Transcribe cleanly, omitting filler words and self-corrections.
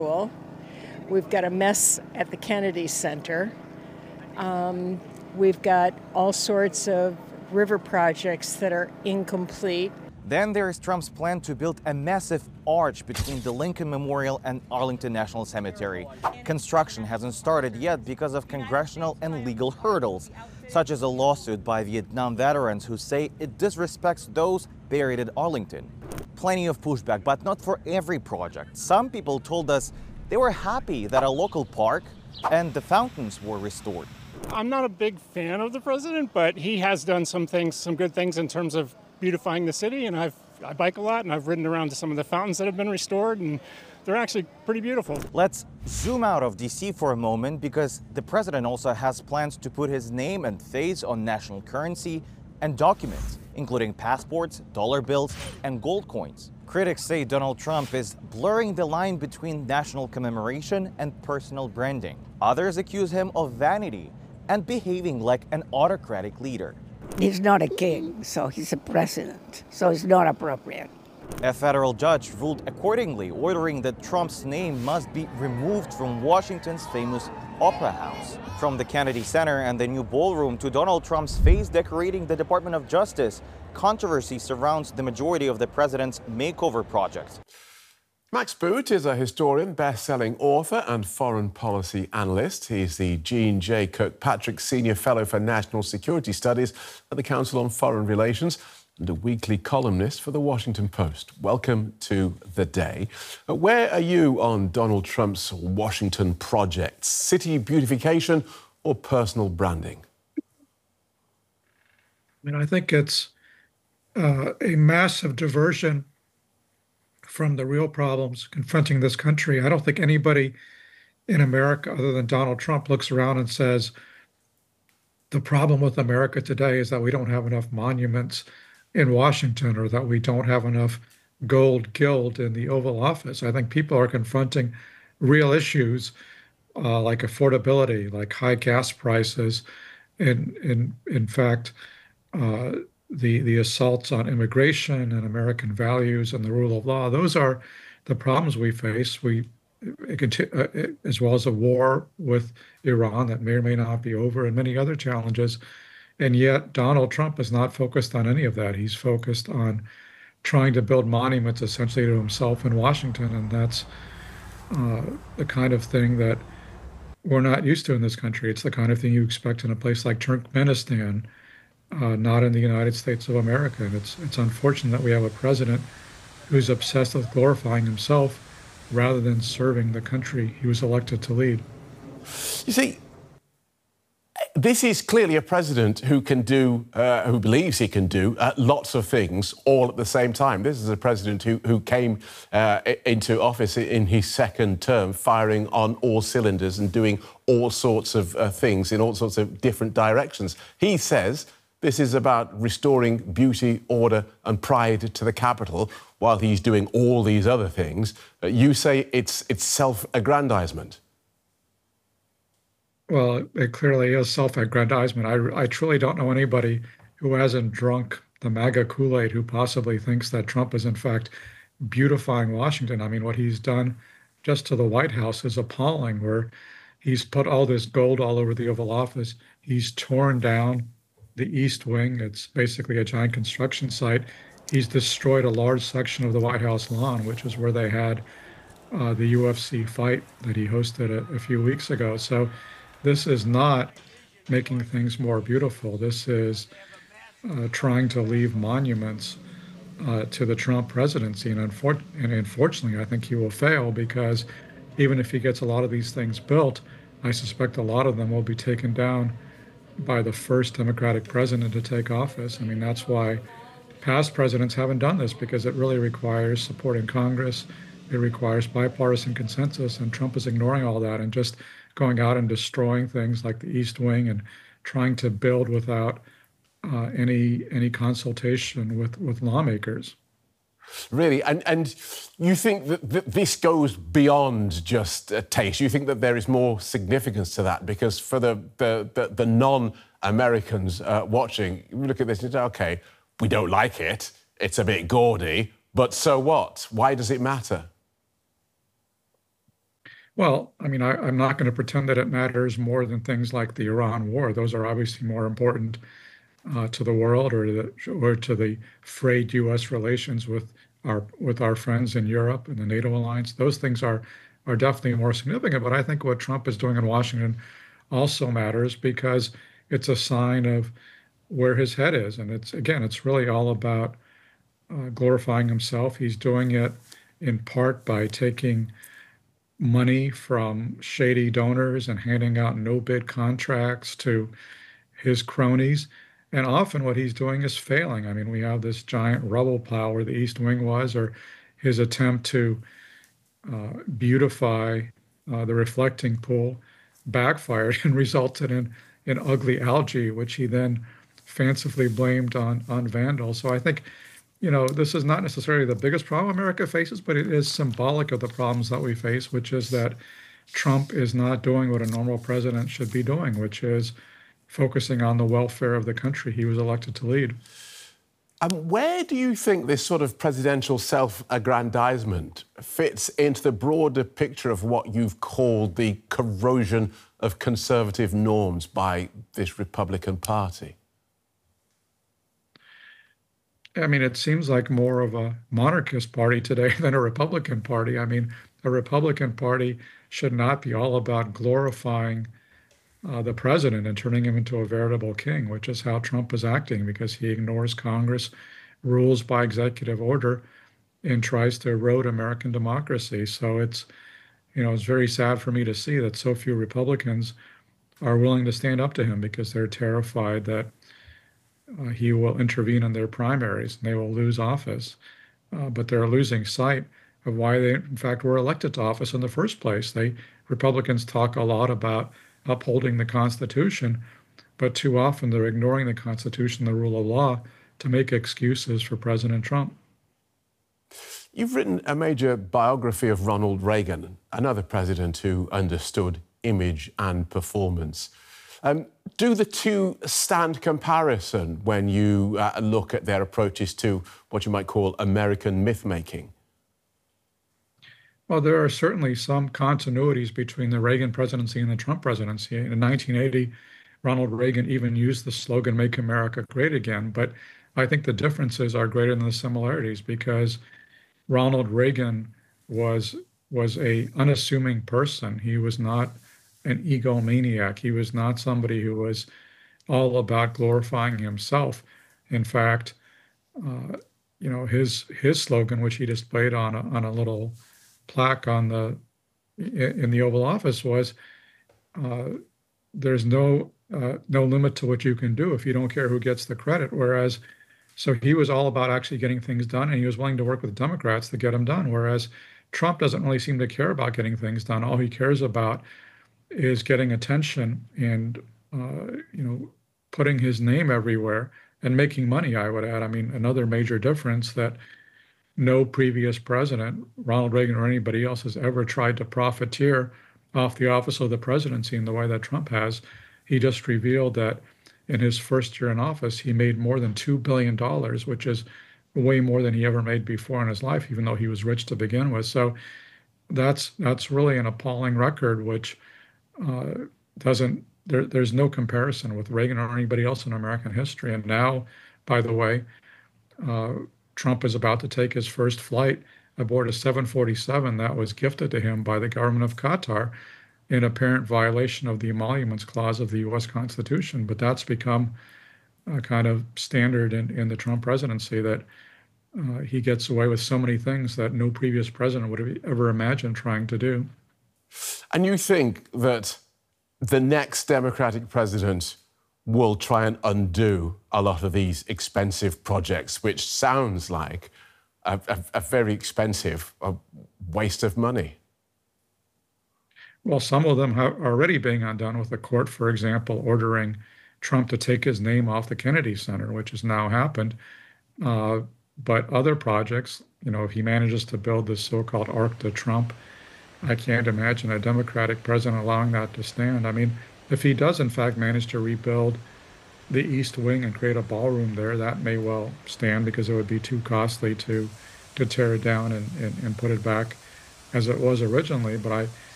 School. We've got a mess at the Kennedy Center. We've got all sorts of river projects that are incomplete. Then there is Trump's plan to build a massive arch between the Lincoln Memorial and Arlington National Cemetery. Construction hasn't started yet because of congressional and legal hurdles, such as a lawsuit by Vietnam veterans who say it disrespects those buried at Arlington. Plenty of pushback, but not for every project. Some people told us they were happy that a local park and the fountains were restored. I'm not a big fan of the president, but he has done some good things in terms of beautifying the city, and I bike a lot, and I've ridden around to some of the fountains that have been restored, and they're actually pretty beautiful. Let's zoom out of DC for a moment, because the president also has plans to put his name and face on national currency and documents, including passports, dollar bills, and gold coins. Critics say Donald Trump is blurring the line between national commemoration and personal branding. Others accuse him of vanity and behaving like an autocratic leader. He's not a king, so he's a president, so it's not appropriate. A federal judge ruled accordingly, ordering that Trump's name must be removed from Washington's famous Opera House. From the Kennedy Center and the new ballroom to Donald Trump's face decorating the Department of Justice, controversy surrounds the majority of the president's makeover projects. Max Boot is a historian, best-selling author and foreign policy analyst. He's the Jean J. Kirkpatrick Senior Fellow for National Security Studies at the Council on Foreign Relations and a weekly columnist for The Washington Post. Welcome to The Day. Where are you on Donald Trump's Washington projects? City beautification or personal branding? I think it's a massive diversion from the real problems confronting this country. I don't think anybody in America other than Donald Trump looks around and says, the problem with America today is that we don't have enough monuments in Washington or that we don't have enough gold gilt in the Oval Office. I think people are confronting real issues like affordability, like high gas prices, and in fact, the assaults on immigration and American values and the rule of law. Those are the problems we face. As well as a war with Iran that may or may not be over, and many other challenges. And yet Donald Trump is not focused on any of that. He's focused on trying to build monuments essentially to himself in Washington. And that's the kind of thing that we're not used to in this country. It's the kind of thing you expect in a place like Turkmenistan, not in the United States of America. And it's unfortunate that we have a president who's obsessed with glorifying himself rather than serving the country he was elected to lead. You see, this is clearly a president who can do, who believes he can do lots of things all at the same time. This is a president who came into office in his second term, firing on all cylinders and doing all sorts of things in all sorts of different directions. He says this is about restoring beauty, order and pride to the Capitol while he's doing all these other things. You say it's self-aggrandizement. Well, it clearly is self-aggrandizement. I truly don't know anybody who hasn't drunk the MAGA Kool-Aid who possibly thinks that Trump is, in fact, beautifying Washington. I mean, what he's done just to the White House is appalling, where he's put all this gold all over the Oval Office. He's torn down the East Wing. It's basically a giant construction site. He's destroyed a large section of the White House lawn, which is where they had the UFC fight that he hosted a few weeks ago. So this is not making things more beautiful. This is trying to leave monuments to the Trump presidency. And unfortunately, I think he will fail, because even if he gets a lot of these things built, I suspect a lot of them will be taken down by the first Democratic president to take office. I mean, that's why past presidents haven't done this, because it really requires support in Congress. It requires bipartisan consensus, and Trump is ignoring all that and just going out and destroying things like the East Wing and trying to build without any consultation with lawmakers. Really? And you think that this goes beyond just a taste? You think that there is more significance to that? Because for the non-Americans watching, you look at this and say, OK, we don't like it, it's a bit gaudy, but so what? Why does it matter? Well, I mean, I'm not going to pretend that it matters more than things like the Iran war. Those are obviously more important to the world or to the frayed U.S. relations with our friends in Europe and the NATO alliance. Those things are definitely more significant. But I think what Trump is doing in Washington also matters because it's a sign of where his head is. And it's really all about glorifying himself. He's doing it in part by taking money from shady donors and handing out no-bid contracts to his cronies. And often what he's doing is failing. I mean, we have this giant rubble pile where the East Wing was, or his attempt to beautify the reflecting pool backfired and resulted in ugly algae, which he then fancifully blamed on vandals. So I think, this is not necessarily the biggest problem America faces, but it is symbolic of the problems that we face, which is that Trump is not doing what a normal president should be doing, which is focusing on the welfare of the country he was elected to lead. Where do you think this sort of presidential self-aggrandizement fits into the broader picture of what you've called the corrosion of conservative norms by this Republican Party? I mean, it seems like more of a monarchist party today than a Republican Party. I mean, a Republican Party should not be all about glorifying the president and turning him into a veritable king, which is how Trump is acting because he ignores Congress, rules by executive order, and tries to erode American democracy. So it's very sad for me to see that so few Republicans are willing to stand up to him because they're terrified that he will intervene in their primaries and they will lose office. But they're losing sight of why they, in fact, were elected to office in the first place. Republicans talk a lot about upholding the Constitution, but too often they're ignoring the Constitution, the rule of law, to make excuses for President Trump. You've written a major biography of Ronald Reagan, another president who understood image and performance. Do the two stand comparison when you look at their approaches to what you might call American myth-making? Well, there are certainly some continuities between the Reagan presidency and the Trump presidency. In 1980, Ronald Reagan even used the slogan, "Make America Great Again." But I think the differences are greater than the similarities because Ronald Reagan was a unassuming person. He was not an egomaniac. He was not somebody who was all about glorifying himself. In fact, his slogan, which he displayed on a little plaque in the Oval Office, was "There's no limit to what you can do if you don't care who gets the credit." So he was all about actually getting things done, and he was willing to work with Democrats to get them done. Whereas Trump doesn't really seem to care about getting things done. All he cares about is getting attention and putting his name everywhere and making money, I would add. I mean, another major difference that no previous president, Ronald Reagan or anybody else, has ever tried to profiteer off the office of the presidency in the way that Trump has. He just revealed that in his first year in office, he made more than $2 billion, which is way more than he ever made before in his life, even though he was rich to begin with. So that's really an appalling record, which there's no comparison with Reagan or anybody else in American history. And now, by the way, Trump is about to take his first flight aboard a 747 that was gifted to him by the government of Qatar in apparent violation of the Emoluments Clause of the U.S. Constitution. But that's become a kind of standard in the Trump presidency that he gets away with so many things that no previous president would have ever imagined trying to do. And you think that the next Democratic president will try and undo a lot of these expensive projects, which sounds like a very expensive waste of money? Well, some of them are already being undone with the court, for example, ordering Trump to take his name off the Kennedy Center, which has now happened. But other projects, if he manages to build this so-called Arc de Trump, I can't imagine a Democratic president allowing that to stand. I mean, if he does, in fact, manage to rebuild the East Wing and create a ballroom there, that may well stand because it would be too costly to tear it down and put it back as it was originally. But